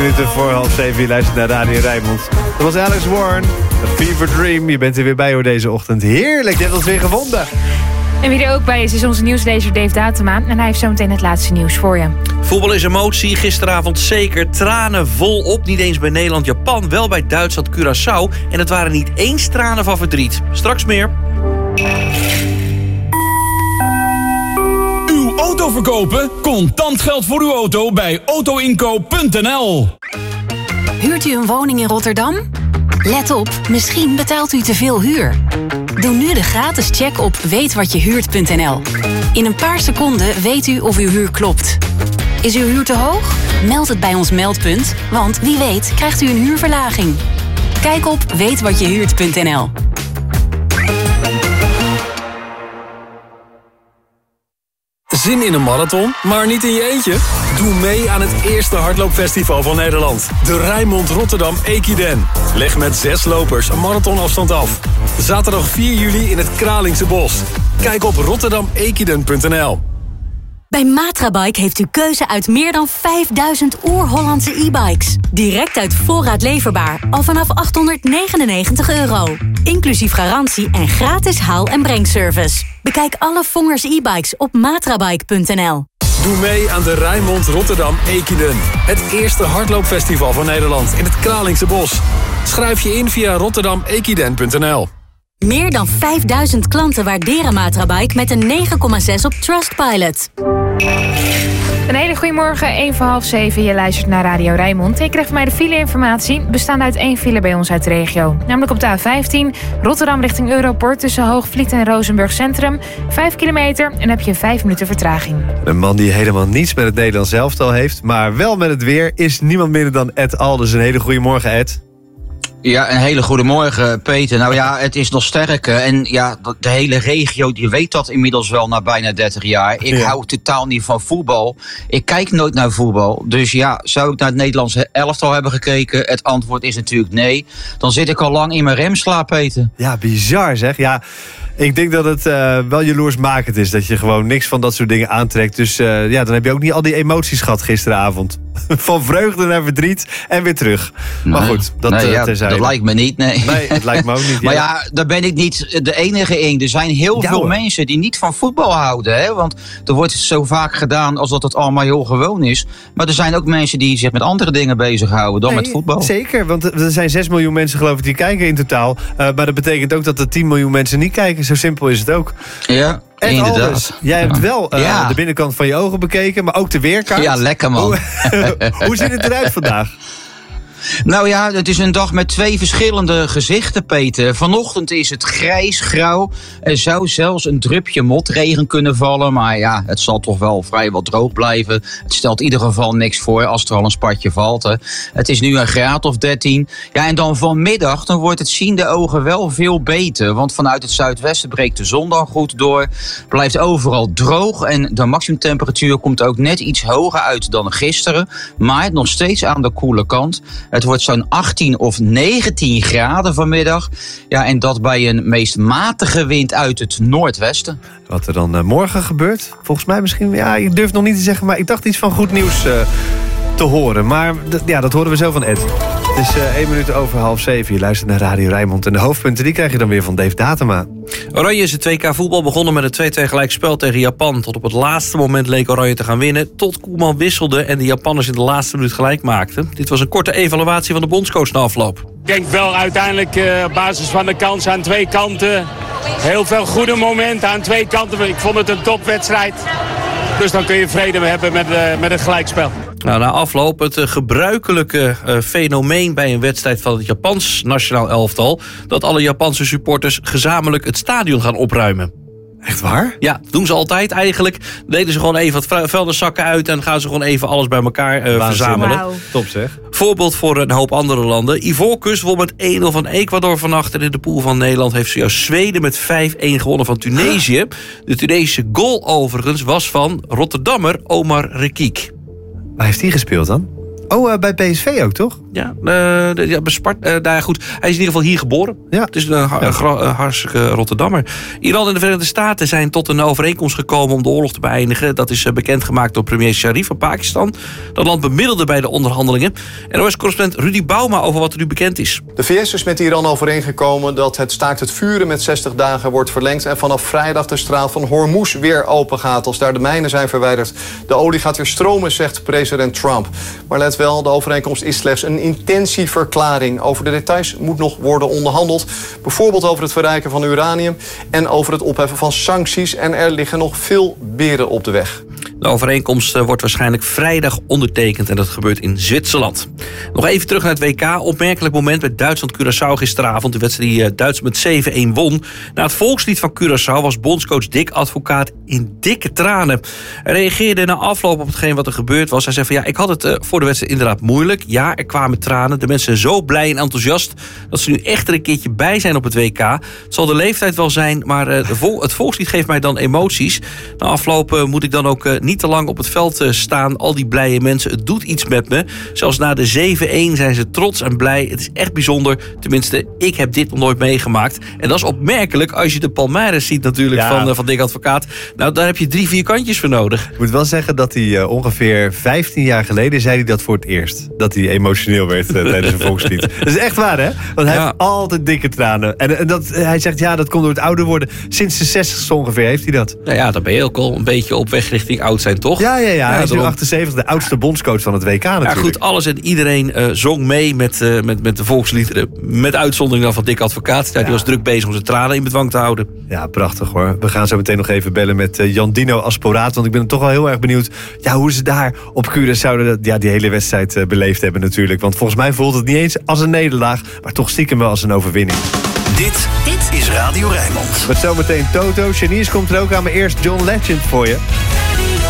minuten voor 6:30. Je luistert naar Radio Rijnmond. Dat was Alex Warren, A Fever Dream. Je bent er weer bij hoor deze ochtend. Heerlijk, je hebt ons weer gevonden. En wie er ook bij is onze nieuwslezer Dave Datema. En hij heeft zo meteen het laatste nieuws voor je. Voetbal is emotie. Gisteravond zeker tranen volop. Niet eens bij Nederland-Japan, wel bij Duitsland-Curaçao. En het waren niet eens tranen van verdriet. Straks meer. Uw auto verkopen? Contant geld voor uw auto bij autoinkoop.nl. Huurt u een woning in Rotterdam? Let op, misschien betaalt u te veel huur. Doe nu de gratis check op weetwatjehuurt.nl. In een paar seconden weet u of uw huur klopt. Is uw huur te hoog? Meld het bij ons meldpunt, want wie weet krijgt u een huurverlaging. Kijk op weetwatjehuurt.nl. Zin in een marathon, maar niet in je eentje? Doe mee aan het eerste hardloopfestival van Nederland. De Rijnmond Rotterdam Equiden. Leg met 6 lopers een marathonafstand af. Zaterdag 4 juli in het Kralingse Bos. Kijk op rotterdamequiden.nl. Bij Matrabike heeft u keuze uit meer dan 5000 oer-Hollandse e-bikes. Direct uit voorraad leverbaar, al vanaf €899. Inclusief garantie en gratis haal- en brengservice. Bekijk alle Vongers e-bikes op matrabike.nl. Doe mee aan de Rijnmond Rotterdam Equiden. Het eerste hardloopfestival van Nederland in het Kralingse Bos. Schrijf je in via rotterdamequiden.nl. Meer dan 5000 klanten waarderen Matrabike met een 9,6 op Trustpilot. Een hele goede morgen, 1 voor 6:30. Je luistert naar Radio Rijnmond. Je krijgt van mij de file-informatie. Bestaande uit 1 file bij ons uit de regio. Namelijk op de A15, Rotterdam richting Europort... tussen Hoogvliet en Rozenburg Centrum. 5 kilometer en heb je 5 minuten vertraging. Een man die helemaal niets met het Nederlands elftal heeft... maar wel met het weer, is niemand minder dan Ed Alders. Een hele goede morgen, Ed. Ja, een hele goede morgen, Peter. Nou ja, het is nog sterker. En ja, de hele regio, die weet dat inmiddels wel na bijna 30 jaar. Ik hou totaal niet van voetbal. Ik kijk nooit naar voetbal. Dus ja, zou ik naar het Nederlandse elftal hebben gekeken? Het antwoord is natuurlijk nee. Dan zit ik al lang in mijn remslaap, Peter. Ja, bizar zeg. Ja, ik denk dat het wel jaloersmakend is. Dat je gewoon niks van dat soort dingen aantrekt. Dus ja, dan heb je ook niet al die emoties gehad gisteravond. Van vreugde naar verdriet en weer terug. Nee, maar goed, dat terzijde. Dat lijkt me niet, nee. Nee, het lijkt me ook niet. Maar ja, daar ben ik niet de enige in. Er zijn heel veel mensen die niet van voetbal houden. Hè? Want er wordt zo vaak gedaan alsof het allemaal heel gewoon is. Maar er zijn ook mensen die zich met andere dingen bezighouden dan met voetbal. Zeker, want er zijn 6 miljoen mensen geloof ik die kijken in totaal. Maar dat betekent ook dat er 10 miljoen mensen niet kijken. Zo simpel is het ook. Ja. En inderdaad. Alders, jij hebt wel de binnenkant van je ogen bekeken, maar ook de weerkaart. Ja, lekker man. Hoe ziet het eruit vandaag? Nou ja, het is een dag met 2 verschillende gezichten, Peter. Vanochtend is het grijs-grauw. Er zou zelfs een drupje motregen kunnen vallen. Maar ja, het zal toch wel vrijwel droog blijven. Het stelt in ieder geval niks voor als er al een spatje valt. Hè. Het is nu een graad of 13. Ja, en dan vanmiddag dan wordt het ziende ogen wel veel beter. Want vanuit het zuidwesten breekt de zon dan goed door. Blijft overal droog. En de maximumtemperatuur komt ook net iets hoger uit dan gisteren. Maar nog steeds aan de koele kant. Het wordt zo'n 18 of 19 graden vanmiddag. Ja, en dat bij een meest matige wind uit het noordwesten. Wat er dan morgen gebeurt? Volgens mij misschien, ja, ik durf nog niet te zeggen... maar ik dacht iets van goed nieuws te horen. Maar dat horen we zo van Ed. Het is 1 minuut over 6:30. Je luistert naar Radio Rijnmond. En de hoofdpunten die krijg je dan weer van Dave Datema. Oranje is het 2K voetbal begonnen met een 2-2 gelijkspel tegen Japan. Tot op het laatste moment leek Oranje te gaan winnen. Tot Koeman wisselde en de Japanners in de laatste minuut gelijk maakten. Dit was een korte evaluatie van de bondscoach na afloop. Ik denk wel uiteindelijk op basis van de kansen aan 2 kanten. Heel veel goede momenten aan 2 kanten. Ik vond het een topwedstrijd. Dus dan kun je vrede hebben met het gelijkspel. Nou, na afloop het gebruikelijke fenomeen bij een wedstrijd van het Japans nationaal elftal... dat alle Japanse supporters gezamenlijk het stadion gaan opruimen. Echt waar? Ja, doen ze altijd eigenlijk. Deden ze gewoon even wat vuilniszakken uit... en gaan ze gewoon even alles bij elkaar verzamelen. Wow. Top zeg. Voorbeeld voor een hoop andere landen. Ivoorkust won met 1-0 van Ecuador vannacht... en in de pool van Nederland heeft zojuist Zweden met 5-1 gewonnen van Tunesië. De Tunesische goal overigens was van Rotterdammer Omar Rekik. Waar heeft hij gespeeld dan? Oh, bij PSV ook, toch? Ja, bij Sparta. Goed, hij is in ieder geval hier geboren. Ja. Het is een hartstikke Rotterdammer. Iran en de Verenigde Staten zijn tot een overeenkomst gekomen om de oorlog te beëindigen. Dat is bekendgemaakt door premier Sharif van Pakistan. Dat land bemiddelde bij de onderhandelingen. En NOS-correspondent Rudy Bauma over wat er nu bekend is. De VS is met Iran overeengekomen dat het staakt het vuren met 60 dagen wordt verlengd en vanaf vrijdag de straat van Hormuz weer open gaat als daar de mijnen zijn verwijderd. De olie gaat weer stromen, zegt president Trump. Maar let wel, de overeenkomst is slechts een intentieverklaring. Over de details moet nog worden onderhandeld. Bijvoorbeeld over het verrijken van uranium en over het opheffen van sancties. En er liggen nog veel beren op de weg. De overeenkomst wordt waarschijnlijk vrijdag ondertekend en dat gebeurt in Zwitserland. Nog even terug naar het WK. Opmerkelijk moment bij Duitsland-Curaçao gisteravond. De wedstrijd die Duitsland met 7-1 won. Na het volkslied van Curaçao was bondscoach Dick Advocaat in dikke tranen. Hij reageerde na afloop op hetgeen wat er gebeurd was. Hij zei van ik had het voor de wedstrijd inderdaad moeilijk. Ja, er kwamen tranen. De mensen zijn zo blij en enthousiast dat ze nu echt er een keertje bij zijn op het WK. Het zal de leeftijd wel zijn, maar het volkslied geeft mij dan emoties. Na afloop moet ik dan ook niet te lang op het veld staan. Al die blije mensen, het doet iets met me. Zelfs na de 7-1 zijn ze trots en blij. Het is echt bijzonder. Tenminste, ik heb dit nog nooit meegemaakt. En dat is opmerkelijk als je de palmares ziet natuurlijk van Dick Advocaat. Nou, daar heb je 3-4 kantjes voor nodig. Ik moet wel zeggen dat hij ongeveer 15 jaar geleden zei hij dat voor het eerst. Dat hij emotioneel werd tijdens een volkslied. Dat is echt waar, hè? Want hij heeft altijd dikke tranen. En hij zegt, dat komt door het ouder worden. Sinds de 60ste ongeveer heeft hij dat. Nou ja, dan ben je ook al een beetje op weg richting oud zijn, toch? Ja. Hij is nu 78, de oudste bondscoach van het WK natuurlijk. Ja, goed, alles en iedereen zong mee met de volksliederen. Met uitzondering dan van Dick Advocaat. Die was druk bezig om zijn tranen in bedwang te houden. Ja, prachtig hoor. We gaan zo meteen nog even bellen met Jandino Asporaat. Want ik ben toch wel heel erg benieuwd hoe ze daar op Curaçao die hele wedstrijd beleefd hebben natuurlijk. Want volgens mij voelt het niet eens als een nederlaag, maar toch stiekem wel als een overwinning. Dit is Radio Rijnmond. Met zometeen Toto. Janice komt er ook aan, maar eerst John Legend voor je.